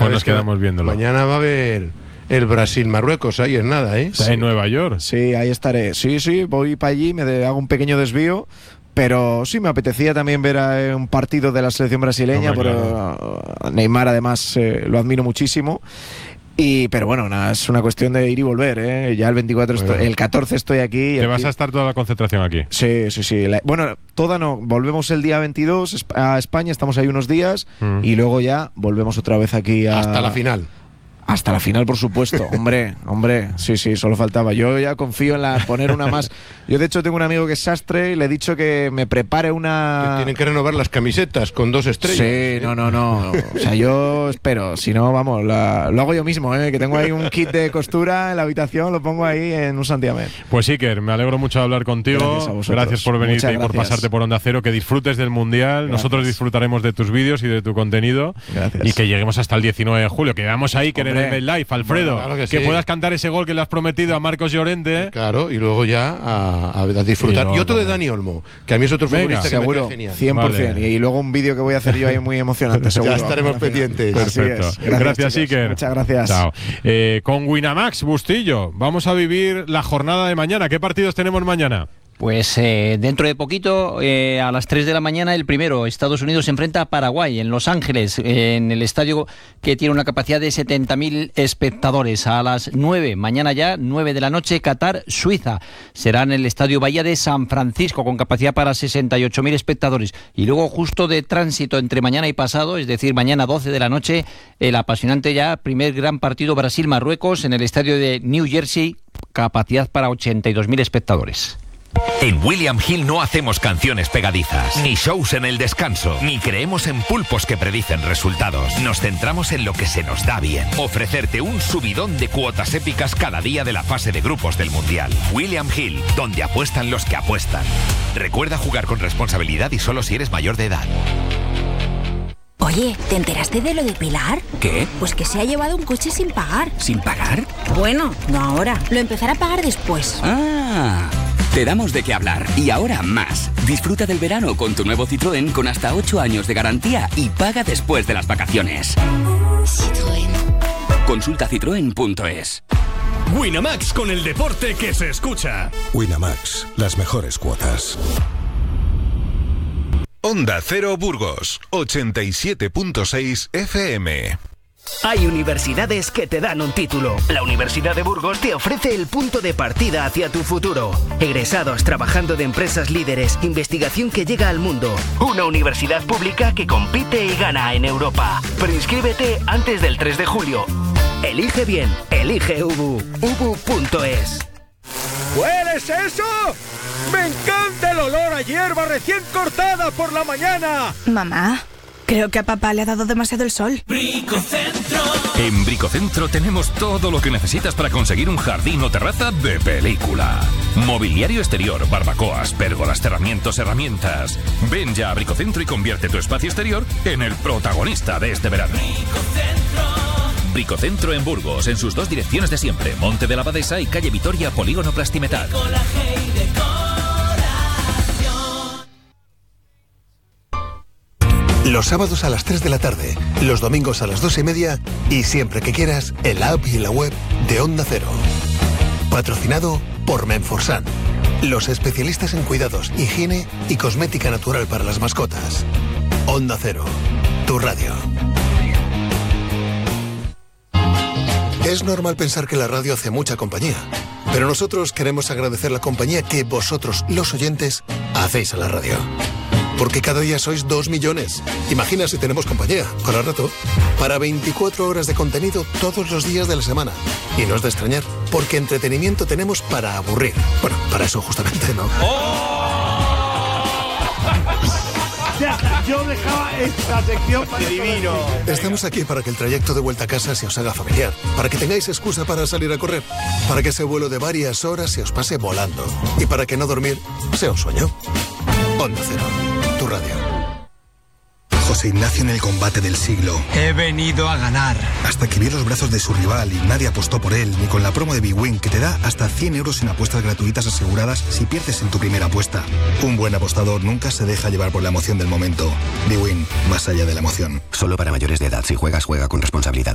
pues nos quedamos viéndolo. Mañana va a haber el Brasil-Marruecos, ahí es nada, ¿eh? Está en Nueva York. Sí, ahí estaré. Sí, voy para allí, hago un pequeño desvío. Pero sí me apetecía también ver un partido de la selección brasileña. Hombre, claro. Neymar además lo admiro muchísimo. Pero bueno, nada, es una cuestión de ir y volver, ¿eh? Ya el 24, el 14 estoy aquí. ¿Te vas a estar toda la concentración aquí? Sí. Bueno, toda no. Volvemos el día 22 a España, estamos ahí unos días y luego ya volvemos otra vez aquí hasta la final. Hasta la final, por supuesto. Hombre, sí, solo faltaba. Yo ya confío en poner una más. Yo, de hecho, tengo un amigo que es sastre y le he dicho que me prepare una... Que tienen que renovar las camisetas con 2 estrellas. Sí, no. O sea, yo espero. Si no, vamos, lo hago yo mismo, ¿eh? Que tengo ahí un kit de costura en la habitación, lo pongo ahí en un santiamén. Pues Iker, me alegro mucho de hablar contigo. Gracias a vosotros. Gracias por venirte y por pasarte por Onda Cero. Que disfrutes del Mundial. Gracias. Nosotros disfrutaremos de tus vídeos y de tu contenido. Gracias. Y que lleguemos hasta el 19 de julio. Que veamos ahí que en el live, Alfredo. Bueno, claro que puedas cantar ese gol que le has prometido a Marcos Llorente. Claro, y luego ya a disfrutar. Y otro de Dani Olmo, que a mí es otro futbolista que seguro, me genial. 100%. Vale. Y luego un vídeo que voy a hacer yo ahí muy emocionante, seguro. Ya estaremos pendientes. Perfecto. Gracias, Iker. Muchas gracias. Chao. Con Winamax, Bustillo, vamos a vivir la jornada de mañana. ¿Qué partidos tenemos mañana? Pues dentro de poquito, a las 3 de la mañana, el primero, Estados Unidos se enfrenta a Paraguay, en Los Ángeles, en el estadio que tiene una capacidad de 70.000 espectadores. A las 9, mañana ya, 9 de la noche, Qatar, Suiza. Será en el estadio Bahía de San Francisco, con capacidad para 68.000 espectadores. Y luego, justo de tránsito entre mañana y pasado, es decir, mañana 12 de la noche, el apasionante ya primer gran partido Brasil-Marruecos en el estadio de New Jersey, capacidad para 82.000 espectadores. En William Hill no hacemos canciones pegadizas, ni shows en el descanso, ni creemos en pulpos que predicen resultados. Nos centramos en lo que se nos da bien. Ofrecerte un subidón de cuotas épicas cada día de la fase de grupos del Mundial. William Hill, donde apuestan los que apuestan. Recuerda jugar con responsabilidad y solo si eres mayor de edad. Oye, ¿te enteraste de lo de Pilar? ¿Qué? Pues que se ha llevado un coche sin pagar. ¿Sin pagar? Bueno, no ahora. Lo empezará a pagar después. Ah, te damos de qué hablar. Y ahora más. Disfruta del verano con tu nuevo Citroën con hasta 8 años de garantía y paga después de las vacaciones. Citroën. Consulta citroen.es. Winamax, con el deporte que se escucha. Winamax, las mejores cuotas. Onda Cero Burgos, 87.6 FM. Hay universidades que te dan un título. La Universidad de Burgos te ofrece el punto de partida hacia tu futuro. Egresados trabajando de empresas líderes, investigación que llega al mundo. Una universidad pública que compite y gana en Europa. Preinscríbete antes del 3 de julio. Elige bien, elige UBU. UBU.es. ¿Hueles eso? ¡Me encanta el olor a hierba recién cortada por la mañana! Mamá, creo que a papá le ha dado demasiado el sol. Bricocentro. En Bricocentro tenemos todo lo que necesitas para conseguir un jardín o terraza de película. Mobiliario exterior, barbacoas, pérgolas, cerramientos, herramientas. Ven ya a Bricocentro y convierte tu espacio exterior en el protagonista de este verano. Bricocentro en Burgos, en sus 2 direcciones de siempre, Monte de la Abadesa y calle Vitoria, Polígono Plastimetal. Los sábados a las 3 de la tarde, los domingos a las 2:30 y siempre que quieras, en la app y en la web de Onda Cero. Patrocinado por Menforsan, los especialistas en cuidados, higiene y cosmética natural para las mascotas. Onda Cero, tu radio. Es normal pensar que la radio hace mucha compañía, pero nosotros queremos agradecer la compañía que vosotros, los oyentes, hacéis a la radio. Porque cada día sois 2 millones. Imagina si tenemos compañía, para rato, para 24 horas de contenido todos los días de la semana. Y no es de extrañar, porque entretenimiento tenemos para aburrir. Bueno, para eso justamente, ¿no? Ya, yo dejaba esta sección para divino. Estamos aquí para que el trayecto de vuelta a casa se os haga familiar, para que tengáis excusa para salir a correr, para que ese vuelo de varias horas se os pase volando y para que no dormir sea un sueño. Onda Cero, tu radio. José Ignacio en el combate del siglo. He venido a ganar. Hasta que vio los brazos de su rival y nadie apostó por él, ni con la promo de BWIN que te da hasta 100 euros en apuestas gratuitas aseguradas si pierdes en tu primera apuesta. Un buen apostador nunca se deja llevar por la emoción del momento. BWIN, más allá de la emoción. Solo para mayores de edad. Si juegas, juega con responsabilidad.